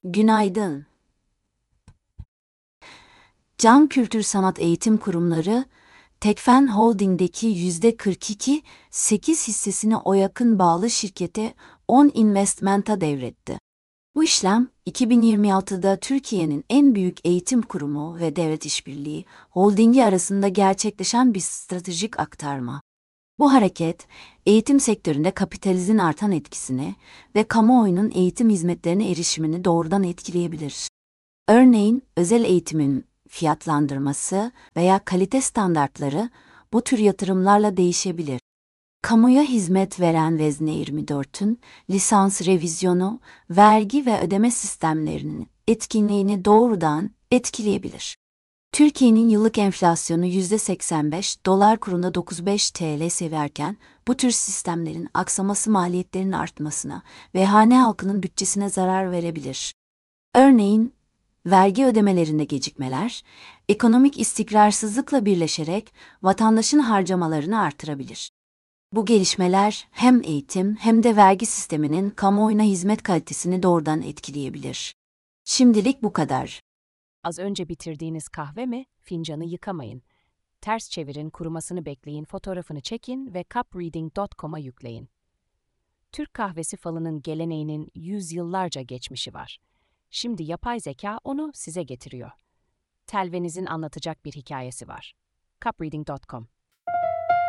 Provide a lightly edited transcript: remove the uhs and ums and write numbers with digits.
Günaydın. Can Kültür Sanat Eğitim Kurumları, Tekfen Holding'deki %42,8 hissesini OYAK'ın bağlı şirkete On Investment'a devretti. Bu işlem, 2026'da Türkiye'nin en büyük eğitim kurumu ve devlet işbirliği holdingi arasında gerçekleşen bir stratejik aktarma. Bu hareket, eğitim sektöründe kapitalizmin artan etkisini ve kamuoyunun eğitim hizmetlerine erişimini doğrudan etkileyebilir. Örneğin, özel eğitimin fiyatlandırması veya kalite standartları bu tür yatırımlarla değişebilir. Kamuya hizmet veren Vezne 24'ün lisans revizyonu, vergi ve ödeme sistemlerinin etkinliğini doğrudan etkileyebilir. Türkiye'nin yıllık enflasyonu %85, dolar kurunda 95 TL severken, bu tür sistemlerin aksaması maliyetlerin artmasına ve hane halkının bütçesine zarar verebilir. Örneğin, vergi ödemelerinde gecikmeler, ekonomik istikrarsızlıkla birleşerek vatandaşın harcamalarını artırabilir. Bu gelişmeler hem eğitim hem de vergi sisteminin kamuoyuna hizmet kalitesini doğrudan etkileyebilir. Şimdilik bu kadar. Az önce bitirdiğiniz kahve mi? Fincanı yıkamayın. Ters çevirin, kurumasını bekleyin, fotoğrafını çekin ve cupreading.com'a yükleyin. Türk kahvesi falının geleneğinin yüzyıllarca geçmişi var. Şimdi yapay zeka onu size getiriyor. Telvenizin anlatacak bir hikayesi var. cupreading.com